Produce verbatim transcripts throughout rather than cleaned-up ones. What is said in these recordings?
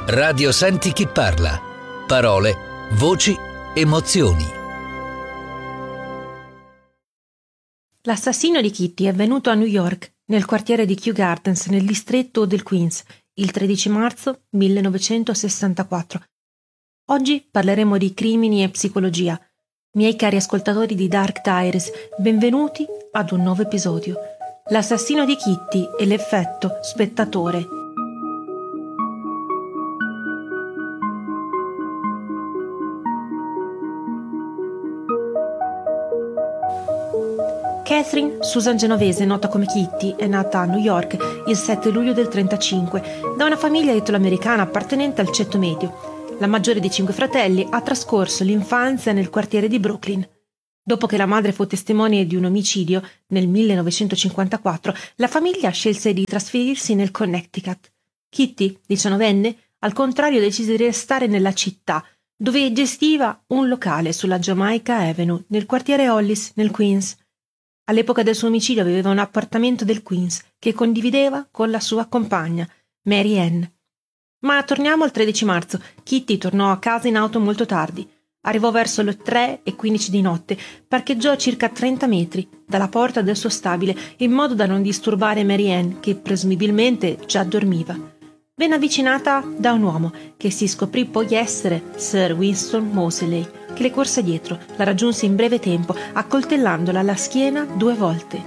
Radio Senti Chi Parla. Parole, voci, emozioni. L'assassinio di Kitty è avvenuto a New York, nel quartiere di Kew Gardens, nel distretto del Queens, il tredici marzo millenovecentosessantaquattro. Oggi parleremo di crimini e psicologia. Miei cari ascoltatori di Dark Diaries, benvenuti ad un nuovo episodio. L'assassino di Kitty e l'effetto spettatore. Catherine Susan Genovese, nota come Kitty, è nata a New York il sette luglio del trentacinque da una famiglia italo-americana appartenente al ceto medio. La maggiore di cinque fratelli, ha trascorso l'infanzia nel quartiere di Brooklyn. Dopo che la madre fu testimone di un omicidio nel millenovecentocinquantaquattro, la famiglia scelse di trasferirsi nel Connecticut. Kitty, diciannovenne, al contrario decise di restare nella città, dove gestiva un locale sulla Jamaica Avenue, nel quartiere Hollis, nel Queens. All'epoca del suo omicidio aveva un appartamento del Queens che condivideva con la sua compagna, Mary Ann. Ma torniamo al tredici marzo. Kitty tornò a casa in auto molto tardi. Arrivò verso le tre e quindici di notte, parcheggiò a circa trenta metri dalla porta del suo stabile in modo da non disturbare Mary Ann, che presumibilmente già dormiva. Venne avvicinata da un uomo, che si scoprì poi essere Sir Winston Moseley, che le corse dietro, la raggiunse in breve tempo, accoltellandola alla schiena due volte.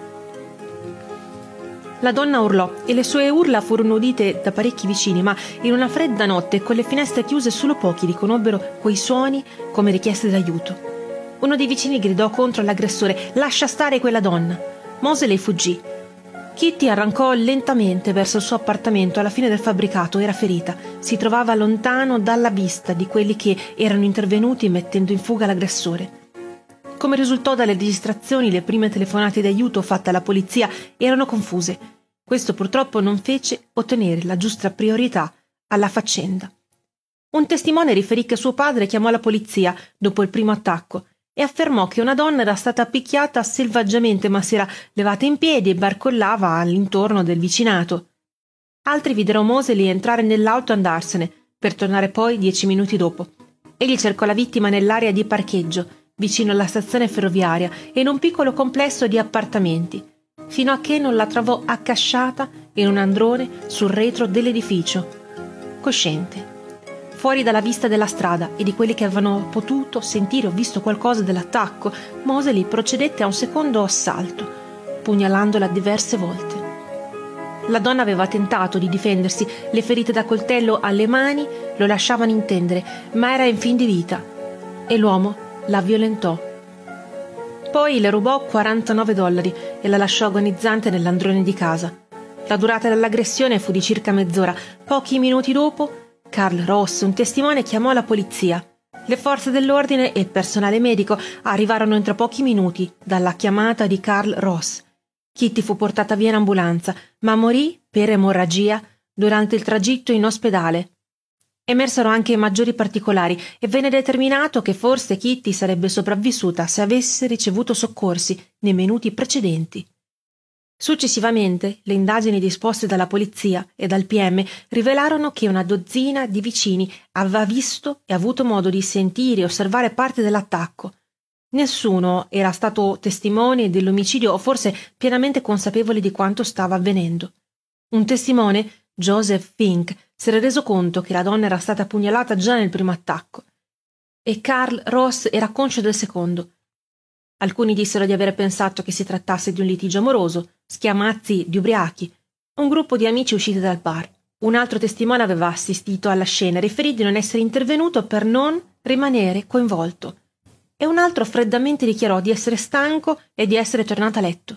La donna urlò e le sue urla furono udite da parecchi vicini, ma in una fredda notte, con le finestre chiuse, solo pochi riconobbero quei suoni come richieste d'aiuto. Uno dei vicini gridò contro l'aggressore: «Lascia stare quella donna!» Moseley fuggì. Kitty arrancò lentamente verso il suo appartamento. Alla fine del fabbricato era ferita. Si trovava lontano dalla vista di quelli che erano intervenuti mettendo in fuga l'aggressore. Come risultò dalle registrazioni, le prime telefonate d'aiuto fatte alla polizia erano confuse. Questo purtroppo non fece ottenere la giusta priorità alla faccenda. Un testimone riferì che suo padre chiamò la polizia dopo il primo attacco e affermò che una donna era stata picchiata selvaggiamente, ma si era levata in piedi e barcollava all'intorno del vicinato. Altri videro Moseley entrare nell'auto e andarsene, per tornare poi dieci minuti dopo. Egli cercò la vittima nell'area di parcheggio, vicino alla stazione ferroviaria e in un piccolo complesso di appartamenti, fino a che non la trovò accasciata in un androne sul retro dell'edificio, cosciente. Fuori dalla vista della strada e di quelli che avevano potuto sentire o visto qualcosa dell'attacco, Moseley procedette a un secondo assalto, pugnalandola diverse volte. La donna aveva tentato di difendersi, le ferite da coltello alle mani lo lasciavano intendere, ma era in fin di vita, e l'uomo la violentò. Poi le rubò quarantanove dollari e la lasciò agonizzante nell'androne di casa. La durata dell'aggressione fu di circa mezz'ora. Pochi minuti dopo, Carl Ross, un testimone, chiamò la polizia. Le forze dell'ordine e il personale medico arrivarono entro pochi minuti dalla chiamata di Carl Ross. Kitty fu portata via in ambulanza, ma morì per emorragia durante il tragitto in ospedale. Emersero anche maggiori particolari e venne determinato che forse Kitty sarebbe sopravvissuta se avesse ricevuto soccorsi nei minuti precedenti. Successivamente, le indagini disposte dalla polizia e dal P M rivelarono che una dozzina di vicini aveva visto e avuto modo di sentire e osservare parte dell'attacco. Nessuno era stato testimone dell'omicidio o forse pienamente consapevole di quanto stava avvenendo. Un testimone, Joseph Fink, si era reso conto che la donna era stata pugnalata già nel primo attacco e Carl Ross era conscio del secondo. Alcuni dissero di aver pensato che si trattasse di un litigio amoroso, schiamazzi di ubriachi, un gruppo di amici usciti dal bar. Un altro testimone aveva assistito alla scena e riferì di non essere intervenuto per non rimanere coinvolto, e un altro freddamente dichiarò di essere stanco e di essere tornato a letto.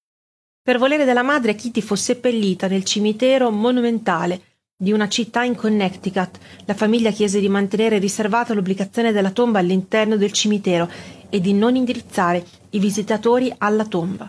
Per volere della madre, Kitty fu seppellita nel cimitero monumentale di una città in Connecticut. La famiglia chiese di mantenere riservata l'ubicazione della tomba all'interno del cimitero e di non indirizzare i visitatori alla tomba.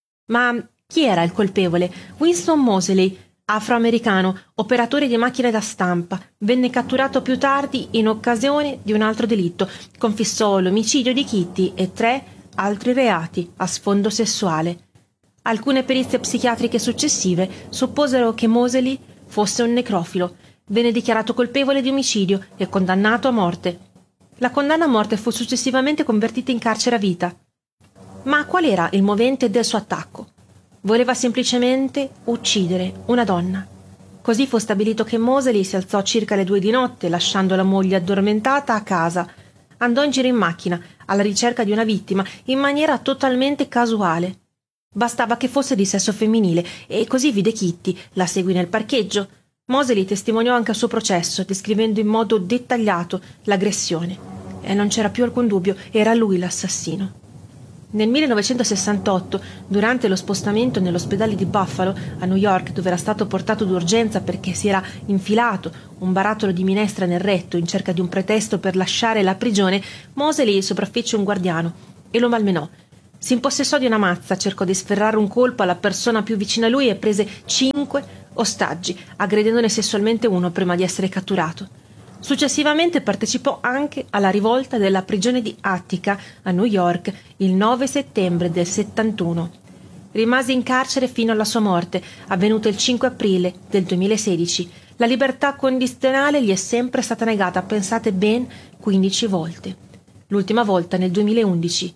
Ma chi era il colpevole? Winston Moseley, afroamericano, operatore di macchine da stampa, venne catturato più tardi in occasione di un altro delitto. Confessò l'omicidio di Kitty e tre altri reati a sfondo sessuale. Alcune perizie psichiatriche successive supposero che Moseley fosse un necrofilo. Venne dichiarato colpevole di omicidio e condannato a morte. La condanna a morte fu successivamente convertita in carcere a vita. Ma qual era il movente del suo attacco? Voleva semplicemente uccidere una donna. Così fu stabilito che Moseley si alzò circa le due di notte, lasciando la moglie addormentata a casa. Andò in giro in macchina, alla ricerca di una vittima, in maniera totalmente casuale. Bastava che fosse di sesso femminile, e così vide Kitty, la seguì nel parcheggio. Moseley testimoniò anche al suo processo, descrivendo in modo dettagliato l'aggressione. E non c'era più alcun dubbio, era lui l'assassino. Nel millenovecentosessantotto, durante lo spostamento nell'ospedale di Buffalo, a New York, dove era stato portato d'urgenza perché si era infilato un barattolo di minestra nel retto in cerca di un pretesto per lasciare la prigione, Moseley sopraffece un guardiano e lo malmenò. Si impossessò di una mazza, cercò di sferrare un colpo alla persona più vicina a lui e prese cinque ostaggi, aggredendone sessualmente uno prima di essere catturato. Successivamente partecipò anche alla rivolta della prigione di Attica a New York il nove settembre del settantuno. Rimase in carcere fino alla sua morte, avvenuta il cinque aprile del duemilasedici. La libertà condizionale gli è sempre stata negata, pensate, ben quindici volte. L'ultima volta nel duemilaundici.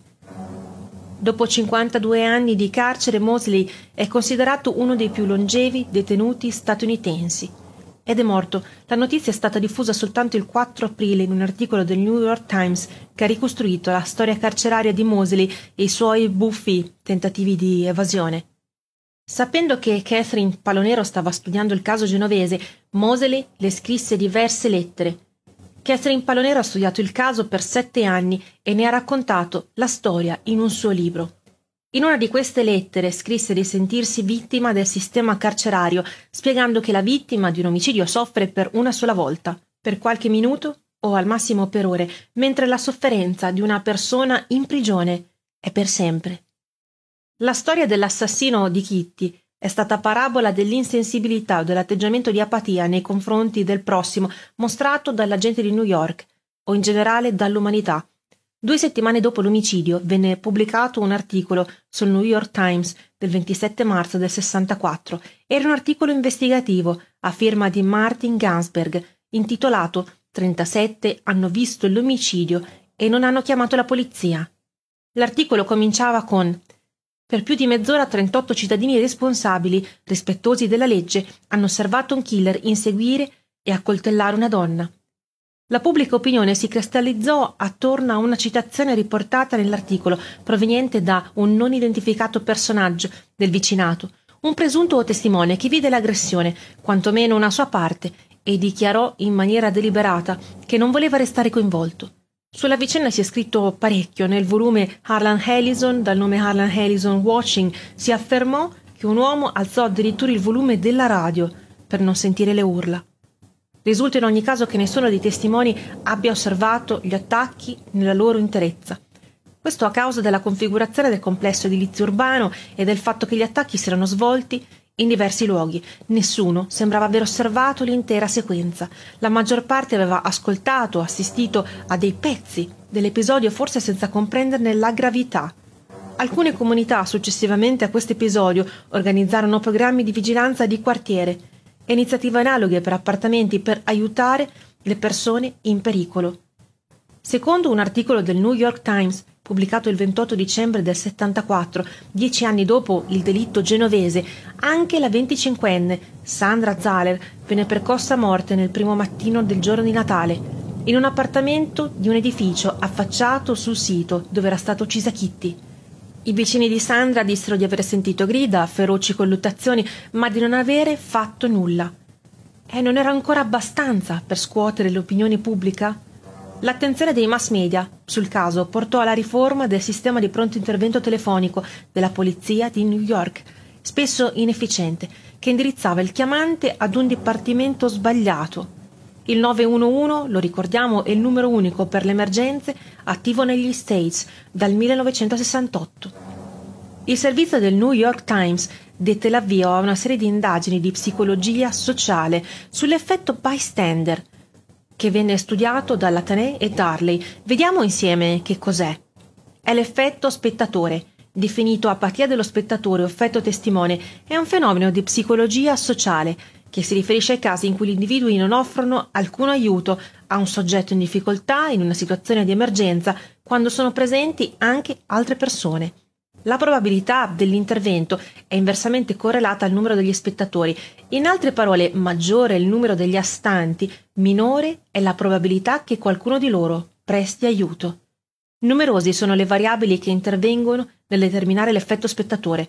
Dopo cinquantadue anni di carcere, Moseley è considerato uno dei più longevi detenuti statunitensi. Ed è morto. La notizia è stata diffusa soltanto il quattro aprile in un articolo del New York Times che ha ricostruito la storia carceraria di Moseley e i suoi buffi tentativi di evasione. Sapendo che Catherine Palonero stava studiando il caso genovese, Moseley le scrisse diverse lettere. Catherine Palonero ha studiato il caso per sette anni e ne ha raccontato la storia in un suo libro. In una di queste lettere scrisse di sentirsi vittima del sistema carcerario, spiegando che la vittima di un omicidio soffre per una sola volta, per qualche minuto o al massimo per ore, mentre la sofferenza di una persona in prigione è per sempre. La storia dell'assassino di Kitty è stata parabola dell'insensibilità o dell'atteggiamento di apatia nei confronti del prossimo mostrato dalla gente di New York o in generale dall'umanità. Due settimane dopo l'omicidio venne pubblicato un articolo sul New York Times del ventisette marzo del sessantaquattro. Era un articolo investigativo a firma di Martin Gansberg, intitolato trentasette hanno visto l'omicidio e non hanno chiamato la polizia. L'articolo cominciava con: per più di mezz'ora trentotto cittadini responsabili, rispettosi della legge, hanno osservato un killer inseguire e accoltellare una donna. La pubblica opinione si cristallizzò attorno a una citazione riportata nell'articolo proveniente da un non identificato personaggio del vicinato, un presunto testimone che vide l'aggressione, quantomeno una sua parte, e dichiarò in maniera deliberata che non voleva restare coinvolto. Sulla vicenda si è scritto parecchio. Nel volume Harlan Ellison, dal nome Harlan Ellison Watching, si affermò che un uomo alzò addirittura il volume della radio per non sentire le urla. Risulta in ogni caso che nessuno dei testimoni abbia osservato gli attacchi nella loro interezza. Questo a causa della configurazione del complesso edilizio urbano e del fatto che gli attacchi si erano svolti in diversi luoghi. Nessuno sembrava aver osservato l'intera sequenza. La maggior parte aveva ascoltato, assistito a dei pezzi dell'episodio, forse senza comprenderne la gravità. Alcune comunità successivamente a questo episodio organizzarono programmi di vigilanza di quartiere e iniziative analoghe per appartamenti per aiutare le persone in pericolo. Secondo un articolo del New York Times pubblicato il ventotto dicembre del settantaquattro, dieci anni dopo il delitto genovese, anche la venticinquenne Sandra Zahler venne percossa a morte nel primo mattino del giorno di Natale, in un appartamento di un edificio affacciato sul sito dove era stata uccisa Kitty. I vicini di Sandra dissero di aver sentito grida, feroci colluttazioni, ma di non avere fatto nulla. E non era ancora abbastanza per scuotere l'opinione pubblica? L'attenzione dei mass media sul caso portò alla riforma del sistema di pronto intervento telefonico della polizia di New York, spesso inefficiente, che indirizzava il chiamante ad un dipartimento sbagliato. Il nove uno uno, lo ricordiamo, è il numero unico per le emergenze attivo negli States dal millenovecentosessantotto. Il servizio del New York Times dette l'avvio a una serie di indagini di psicologia sociale sull'effetto bystander, che venne studiato da Latané e Darley. Vediamo insieme che cos'è. È l'effetto spettatore, definito apatia dello spettatore o effetto testimone. È un fenomeno di psicologia sociale che si riferisce ai casi in cui gli individui non offrono alcun aiuto a un soggetto in difficoltà in una situazione di emergenza quando sono presenti anche altre persone. La probabilità dell'intervento è inversamente correlata al numero degli spettatori. In altre parole, maggiore è il numero degli astanti, minore è la probabilità che qualcuno di loro presti aiuto. Numerosi sono le variabili che intervengono nel determinare l'effetto spettatore.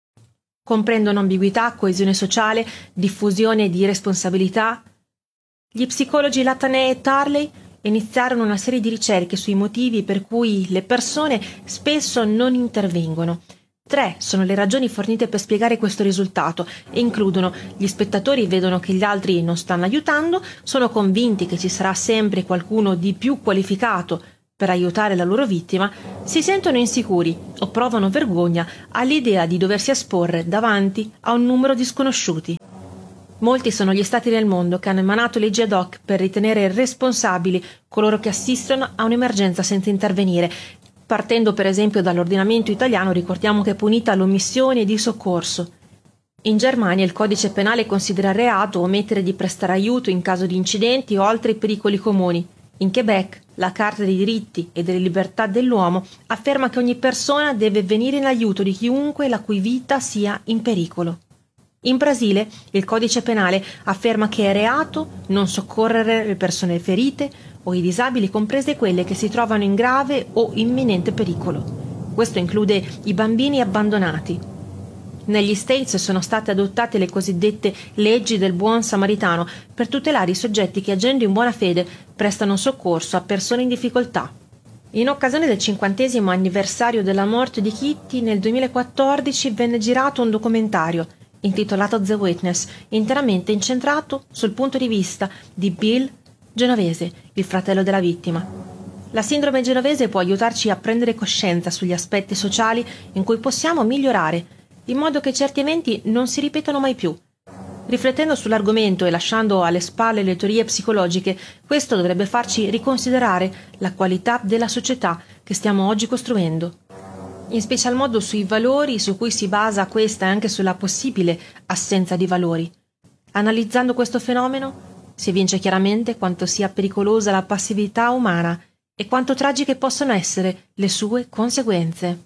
Comprendono ambiguità, coesione sociale, diffusione di responsabilità. Gli psicologi Latané e Tarley iniziarono una serie di ricerche sui motivi per cui le persone spesso non intervengono. Tre sono le ragioni fornite per spiegare questo risultato e includono: gli spettatori vedono che gli altri non stanno aiutando, sono convinti che ci sarà sempre qualcuno di più qualificato per aiutare la loro vittima, si sentono insicuri o provano vergogna all'idea di doversi esporre davanti a un numero di sconosciuti. Molti sono gli stati nel mondo che hanno emanato leggi ad hoc per ritenere responsabili coloro che assistono a un'emergenza senza intervenire. Partendo per esempio dall'ordinamento italiano, ricordiamo che è punita l'omissione di soccorso. In Germania il codice penale considera reato omettere di prestare aiuto in caso di incidenti o altri pericoli comuni. In Quebec la Carta dei diritti e delle libertà dell'uomo afferma che ogni persona deve venire in aiuto di chiunque la cui vita sia in pericolo. In Brasile il codice penale afferma che è reato non soccorrere le persone ferite o i disabili, comprese quelle che si trovano in grave o imminente pericolo. Questo include i bambini abbandonati. Negli States sono state adottate le cosiddette leggi del buon samaritano per tutelare i soggetti che, agendo in buona fede, prestano soccorso a persone in difficoltà. In occasione del cinquantesimo anniversario della morte di Kitty, nel duemilaquattordici venne girato un documentario intitolato The Witness, interamente incentrato sul punto di vista di Bill Genovese, il fratello della vittima. La sindrome genovese può aiutarci a prendere coscienza sugli aspetti sociali in cui possiamo migliorare, in modo che certi eventi non si ripetano mai più. Riflettendo sull'argomento e lasciando alle spalle le teorie psicologiche, questo dovrebbe farci riconsiderare la qualità della società che stiamo oggi costruendo, in special modo sui valori su cui si basa questa e anche sulla possibile assenza di valori. Analizzando questo fenomeno si evince chiaramente quanto sia pericolosa la passività umana e quanto tragiche possono essere le sue conseguenze.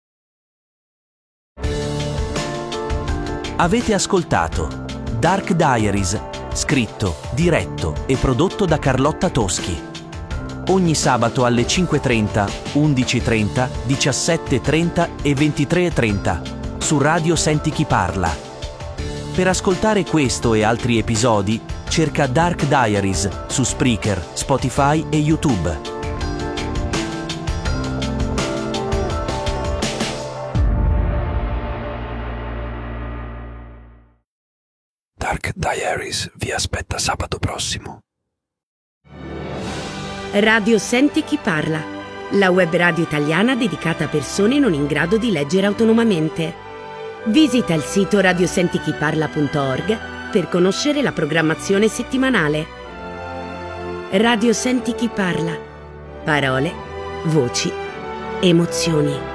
Avete ascoltato Dark Diaries, scritto, diretto e prodotto da Carlotta Toschi. Ogni sabato alle cinque e trenta, undici e trenta, diciassette e trenta e ventitré e trenta su Radio Senti Chi Parla. Per ascoltare questo e altri episodi, cerca Dark Diaries su Spreaker, Spotify e YouTube. Dark Diaries vi aspetta sabato prossimo. Radio Senti Chi Parla, la web radio italiana dedicata a persone non in grado di leggere autonomamente. Visita il sito radiosentichiparla punto org per conoscere la programmazione settimanale. Radio Senti Chi Parla. Parole, voci, emozioni.